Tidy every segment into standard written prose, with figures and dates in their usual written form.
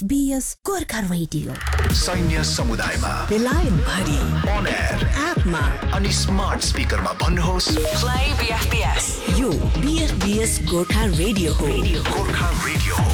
BFBS Gorkha radio सैन्य समुदायमा बेलायत भरि on air एपमा अनि स्मार्ट स्पिकरमा भन्नुहोस् Play BFBS यो BFBS गोर्खा रेडियो हो गोर्खा रेडियो हो।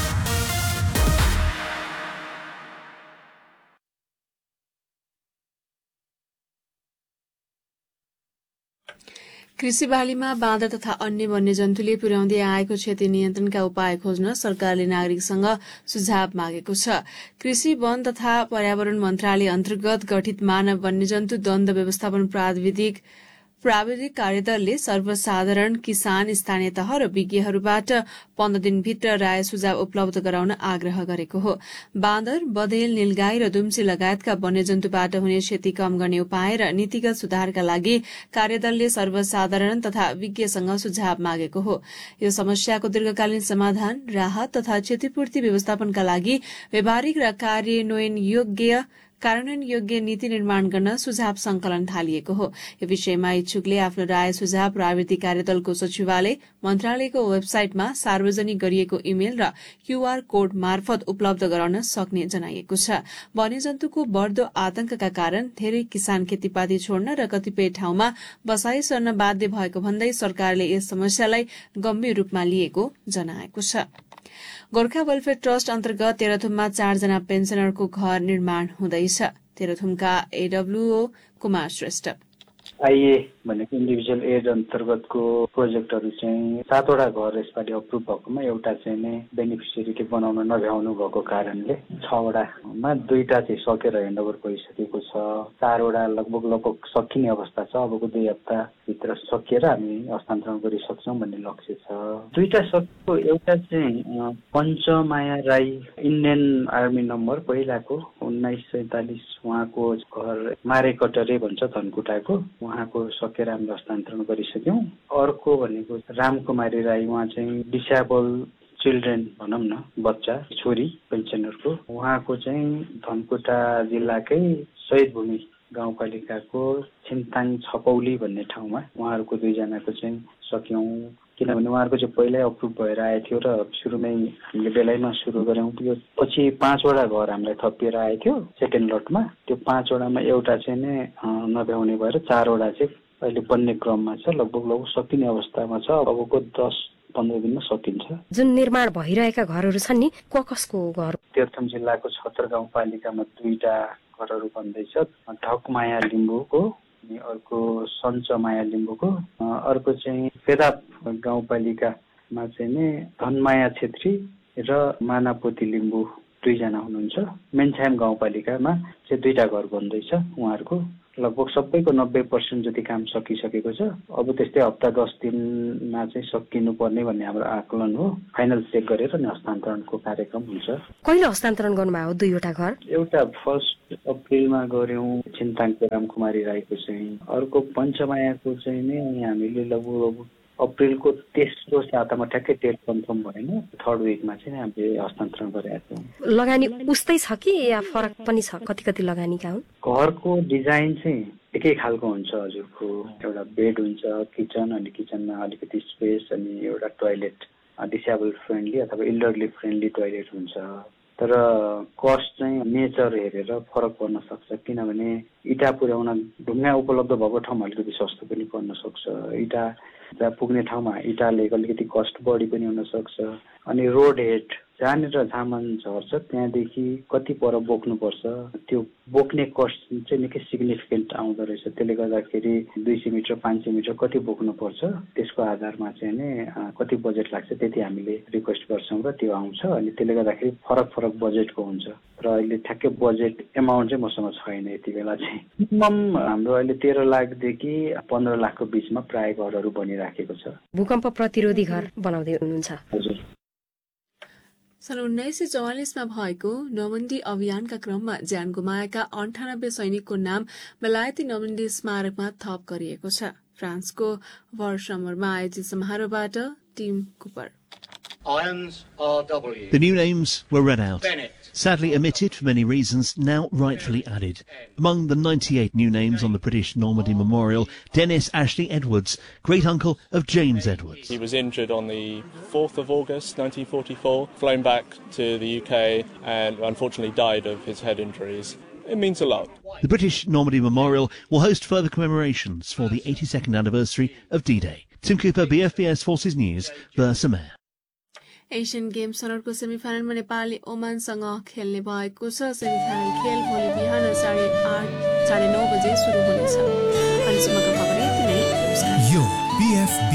कृषि बालीमा बाँदर तथा अन्य वन्यजन्तुले पुर्याउँदै आएको क्षति नियन्त्रणका उपाय खोज्न सरकारले नागरिकसँग सुझाव मागेको छ। कृषि वन तथा पर्यावरण मन्त्रालय अन्तर्गत गठित मानव वन्यजन्तु द्वन्द्व व्यवस्थापन प्राविधिक कार्यदलले सर्वसाधारण किसान स्थानीय तह र विज्ञहरूबाट 15 दिनभित्र राय सुझाव उपलब्ध गराउन आग्रह गरेको हो। बाँदर, बँदेल, नीलगाई र दुम्सी लगायतका वन्यजन्तुबाट हुने क्षति कम गर्ने उपाय र नीतिगत सुधारका लागि कार्यदलले सर्वसाधारण तथा विज्ञसँग सुझाव मागेको हो। यो समस्याको दीर्घकालीन समाधान, राहत तथा क्षतिपूर्ति व्यवस्थापनका लागि व्यावहारिक र कार्यान्वयन योग्य नीति निर्माण गर्न सुझाव संकलन थालिएको हो। यो विषयमा इच्छुकले आफ्नो राय सुझाव प्राविधिक कार्यदलको सचिवालय, मन्त्रालयको वेबसाइटमा सार्वजनिक गरिएको इमेल र QR कोड मार्फत उपलब्ध गराउन सक्ने जनाइएको छ। वन्यजन्तुको बढ्दो आतंकका कारण धेरै किसान खेतीपाती छोड्न र कतिपय ठाउँमा बसाई सर्न बाध्य भएको भन्दै सरकारले यस समस्यालाई गम्भीर रूपमा लिएको जनाएको छ। गोर्खा वेलफेयर ट्रस्ट अन्तर्गत तेह्रथुममा 4 जना पेन्सनरको घर निर्माण हुँदैछ। तेह्रथुमका AWO कुमार श्रेष्ठ आइए भनेको इन्डिभिजुअल एड अन्तर्गतको प्रोजेक्टहरू चाहिँ 7 वटा घर यसपालि अप्रुभ भएकोमा एउटा चाहिँ नै बेनिफिसियरीले बनाउन नभ्याउनु भएको कारणले 6 वटामा 2टा चाहिँ सकेर ह्यान्डओभर भइसकेको छ। 4 वटा लगभग सकिने अवस्था छ। अबको 2 हप्ता भित्र सकिएर हामी हस्तान्तरण गरिसक्छौँ भन्ने लक्ष्य छ। 2टा सकेको एउटा चाहिँ Panchamaya Rai Indian army number पहिलाको 1947 उहाँको घर मारेकटरे भन्छ धनकुटाको, उहाँको सकेर हामीले हस्तान्तरण गरिसक्यौँ। अर्को भनेको रामकुमारी राई, उहाँ चाहिँ डिसेबल चिल्ड्रेन भनौँ न, बच्चा छोरी पेन्सनरको, उहाँको चाहिँ धनकुटा जिल्लाकै शहीद भूमि गाउँपालिकाको छिन्ताङ छपौली भन्ने ठाउँमा उहाँहरूको 2 जनाको चाहिँ सक्यौँ। किनभने उहाँहरूको चाहिँ पहिल्यै अप्रुभ भएर आएको थियो र सुरुमै हामीले बेलैमा सुरु गऱ्यौँ। त्यो पछि 5 वटा घर हामीलाई थपिएर आएको थियो सेकेन्ड लटमा। त्यो 5 वटामा एउटा चाहिँ नै नभ्याउने भएर 4 वटा चाहिँ अहिले बन्ने क्रममा छ। लगभग सकिने अवस्थामा छ। अबको 10-15 दिनमा सकिन्छ। जुन निर्माण भइरहेका घरहरू छन् नि, कसको घर? तेह्रथुम जिल्लाको छतर गाउँपालिकामा 2टा घरहरू बन्दैछ। ढकमाया लिम्बूको, अर्को सञ्चमाया लिम्बूको, अर्को चाहिँ फेदाप गाउँपालिकामा चाहिँ नै धनमाया छेत्री र मानापोती लिम्बू 2 जना हुनुहुन्छ। मेन्छाम गाउँपालिकामा चाहिँ 2टा घर बन्दैछ। उहाँहरूको लगभग सबैको 90% जति काम सकिसकेको छ। अब त्यस्तै हप्ता 10 दिनमा चाहिँ सकिनु पर्ने भन्ने हाम्रो आकलन हो। फाइनल चेक गरेर नि हस्तान्तरणको कार्यक्रम हुन्छ। कहिले हस्तान्तरण गर्नुभयो 2 वटा घर? एउटा 1 अप्रिलमा गर्यौँ छिन्ताङको रामकुमारी राईको चाहिँ, अर्को पञ्चमायाको चाहिँ नै हामीले लगभग अप्रिलको तेस्रो सातामा ठ्याक्कै डेट कन्फर्म भएन, 3rd विकमा चाहिँ हामीले हस्तान्तरण गरेका छौँ। लगानी उस्तै छ कि या फरक पनि छ? कति लगानीका हुन्? घरको डिजाइन चाहिँ एकै खालको हुन्छ हजुरको। एउटा बेड हुन्छ, किचन, अनि किचनमा अलिकति स्पेस, अनि एउटा टोयलेट डिसेबल फ्रेन्डली अथवा इल्डरली फ्रेन्डली टोयलेट हुन्छ। तर कस्ट चाहिँ नेचर हेरेर फरक पर्न सक्छ। किनभने इँटा पुर्याउन ढुङ्गा उपलब्ध भएको ठाउँमा अलिकति सस्तो पनि पर्न सक्छ। इँटा जहाँ पुग्ने ठाउँमा इँटाले अलिकति कस्ट बढी पनि हुन सक्छ। अनि रोड हेड जहाँनिर झामान झर्छ त्यहाँदेखि कति पर बोक्नुपर्छ, त्यो बोक्ने कस्ट चाहिँ निकै सिग्निफिकेन्ट आउँदो रहेछ। त्यसले गर्दाखेरि 200 मिटर 500 मिटर कति बोक्नुपर्छ त्यसको आधारमा चाहिँ नै कति बजेट लाग्छ त्यति हामीले रिक्वेस्ट गर्छौँ र त्यो आउँछ। अनि त्यसले गर्दाखेरि फरक बजेटको हुन्छ। र अहिले ठ्याक्कै बजेट एमाउन्ट चाहिँ मसँग छैन यति बेला चाहिँ। मिनिमम हाम्रो अहिले 13 लाखदेखि 15 लाखको बिचमा प्राय घरहरू बनिराखेको छ। भूकम्प प्रतिरोधी घर बनाउँदै हुनुहुन्छ? हजुर। सन् 1944 मा भएको नौबन्दी अभियानका क्रममा ज्यान गुमाएका 98 सैनिकको नाम बेलायती नौबन्दी स्मारकमा थप गरिएको छ। फ्रान्सको वर्समरमा आयोजित समारोहबाट team Cooper. The new names were read out. Sadly omitted for many reasons, now rightfully added. Among the 98 new names on the British Normandy Memorial, Dennis Ashley Edwards, great-uncle of James Edwards. He was injured on the 4th of August 1944, flown back to the UK and unfortunately died of his head injuries. It means a lot. The British Normandy Memorial will host further commemorations for the 82nd anniversary of D-Day. Tim Cooper, BFBS Forces News, Bersamer. Asian game सनटको सेमिफाइनलमा नेपालले ओमानसँग खेल्ने भएको छ। Semifinal खेल भोलि बिहान 8:30 9 बजे सुरु हुनेछ। अहिलेसम्मको खबर यति नै। नमस्कार।